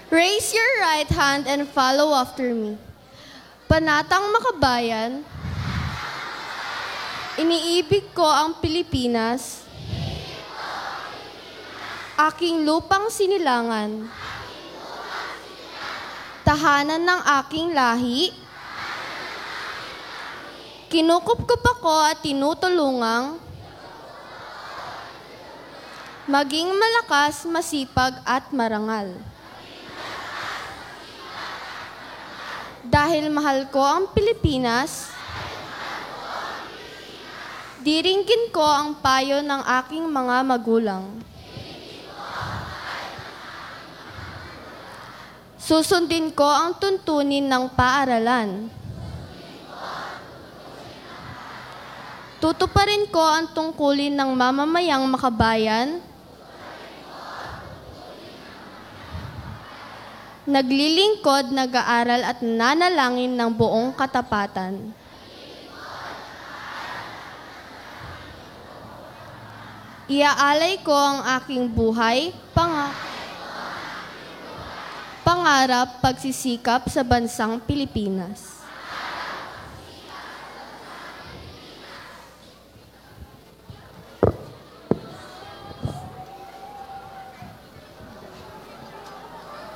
Raise your right hand and follow after me. Panatang makabayan, iniibig ko ang Pilipinas, aking lupang sinilangan, tahanan ng aking lahi, kinukupkup ako at tinutulungang maging malakas, masipag at marangal. Dahil mahal ko ang Pilipinas, diringgin ko ang payo ng aking mga magulang. Susundin ko ang tuntunin ng paaralan. Tutuparin ko ang tungkulin ng mamamayang makabayan. Naglilingkod, nag-aaral at nanalangin ng buong katapatan. Iaalay ko ang aking buhay, pangarap, pagsisikap sa bansang Pilipinas.